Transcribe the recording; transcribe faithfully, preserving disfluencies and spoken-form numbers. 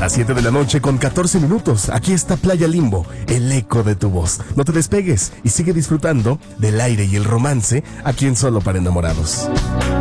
Las siete de la noche con catorce minutos. Aquí está Playa Limbo, el eco de tu voz. No te despegues y sigue disfrutando del aire y el romance aquí en Solo para Enamorados.